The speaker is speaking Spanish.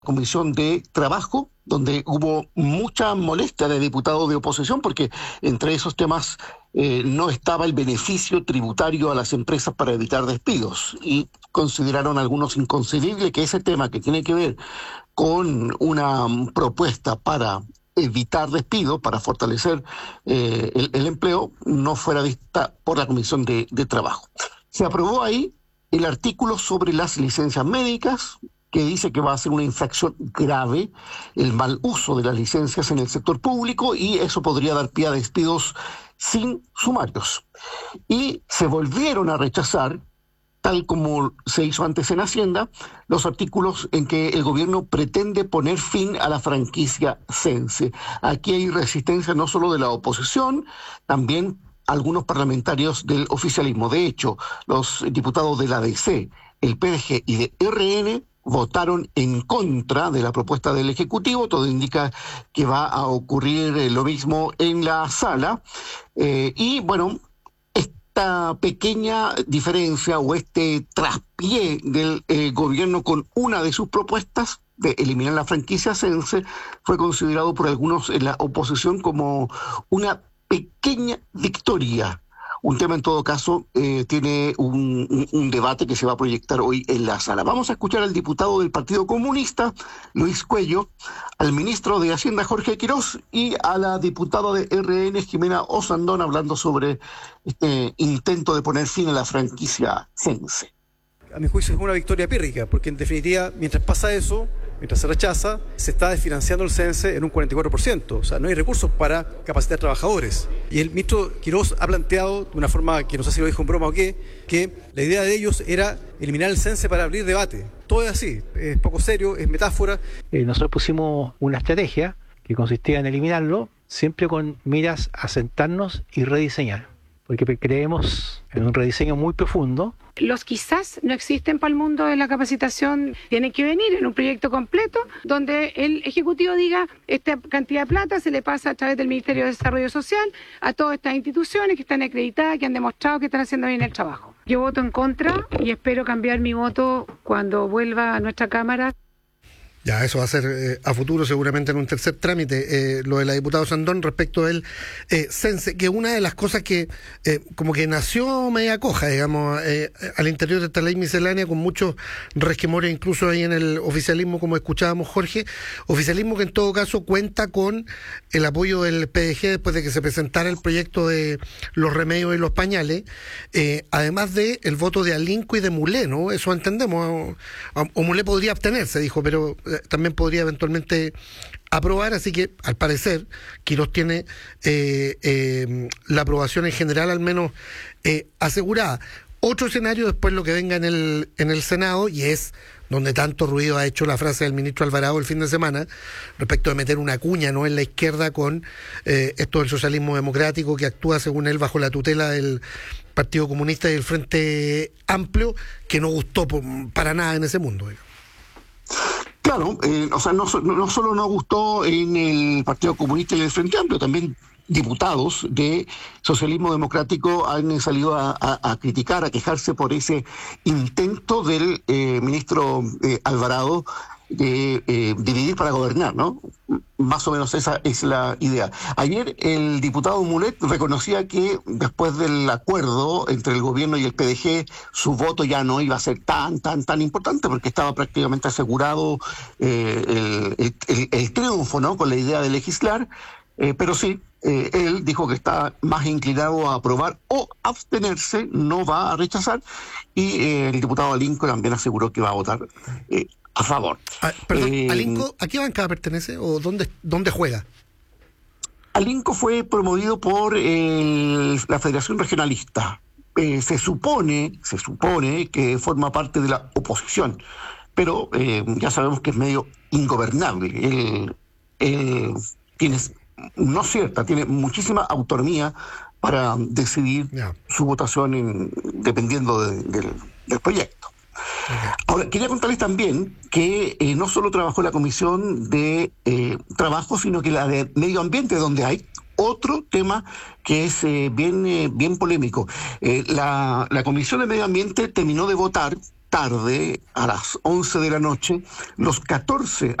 Comisión de Trabajo, donde hubo mucha molestia de diputados de oposición, porque entre esos temas no estaba el beneficio tributario a las empresas para evitar despidos, y consideraron algunos inconcebible que ese tema, que tiene que ver con una propuesta para evitar despidos, para fortalecer el empleo, no fuera vista por la Comisión de Trabajo. Se aprobó ahí el artículo sobre las licencias médicas, que dice que va a ser una infracción grave el mal uso de las licencias en el sector público, y eso podría dar pie a despidos sin sumarios. Y se volvieron a rechazar, tal como se hizo antes en Hacienda, los artículos en que el gobierno pretende poner fin a la franquicia Sense. Aquí hay resistencia no solo de la oposición, también algunos parlamentarios del oficialismo. De hecho, los diputados de la DC, el PDG y de RN votaron en contra de la propuesta del Ejecutivo. Todo indica que va a ocurrir lo mismo en la sala. Y bueno, esta pequeña diferencia o este traspié del gobierno con una de sus propuestas de eliminar la franquicia Sense fue considerado por algunos en la oposición como una pequeña victoria. Un tema, en todo caso, tiene un debate que se va a proyectar hoy en la sala. Vamos a escuchar al diputado del Partido Comunista, Luis Cuello, al ministro de Hacienda, Jorge Quirós, y a la diputada de RN, Jimena Osandón, hablando sobre este intento de poner fin a la franquicia Sense. A mi juicio es una victoria pírrica, porque en definitiva, mientras pasa eso, mientras se rechaza, se está desfinanciando el CENSE en un 44%. O sea, no hay recursos para capacitar trabajadores. Y el ministro Quirós ha planteado, de una forma que no sé si lo dijo en broma o qué, que la idea de ellos era eliminar el CENSE para abrir debate. Todo es así, es poco serio, es metáfora. Nosotros pusimos una estrategia que consistía en eliminarlo, siempre con miras a sentarnos y rediseñar, porque creemos en un rediseño muy profundo. Los quizás no existen para el mundo de la capacitación, tienen que venir en un proyecto completo donde el Ejecutivo diga: esta cantidad de plata se le pasa a través del Ministerio de Desarrollo Social a todas estas instituciones que están acreditadas, que han demostrado que están haciendo bien el trabajo. Yo voto en contra y espero cambiar mi voto cuando vuelva a nuestra Cámara. Ya, eso va a ser a futuro, seguramente en un tercer trámite, lo de la diputada Sandón respecto del CENSE, que una de las cosas que como que nació media coja, digamos, al interior de esta ley miscelánea, con muchos resquemores, incluso ahí en el oficialismo, como escuchábamos, Jorge, oficialismo que en todo caso cuenta con el apoyo del PDG después de que se presentara el proyecto de los remedios y los pañales, además de el voto de Alinco y de Mulé, ¿no? Eso entendemos, o Mulé podría abstenerse, dijo, pero también podría eventualmente aprobar, así que al parecer Quirós tiene la aprobación en general al menos asegurada. Otro escenario después lo que venga en el Senado, y es donde tanto ruido ha hecho la frase del ministro Alvarado el fin de semana respecto de meter una cuña, ¿no?, en la izquierda con esto del socialismo democrático, que actúa según él bajo la tutela del Partido Comunista y del Frente Amplio, que no gustó para nada en ese mundo. Claro, o sea, no solo no gustó en el Partido Comunista y en el Frente Amplio, también diputados de Socialismo Democrático han salido a criticar, a quejarse por ese intento del ministro Alvarado de dividir para gobernar, ¿no? Más o menos esa es la idea. Ayer el diputado Mulet reconocía que después del acuerdo entre el gobierno y el PDG, su voto ya no iba a ser tan importante, porque estaba prácticamente asegurado el triunfo, ¿no?, con la idea de legislar, pero sí, él dijo que está más inclinado a aprobar o abstenerse, no va a rechazar, y el diputado Alinco también aseguró que va a votar a favor. Perdón, ¿Alinco a qué bancada pertenece o dónde juega? Alinco fue promovido por la Federación Regionalista. Se supone que forma parte de la oposición, pero ya sabemos que es medio ingobernable. Él tiene muchísima autonomía para decidir su votación dependiendo del proyecto. Ahora, quería contarles también que no solo trabajó la Comisión de Trabajo, sino que la de Medio Ambiente, donde hay otro tema que es bien polémico. La Comisión de Medio Ambiente terminó de votar tarde, a las 11 de la noche, los 14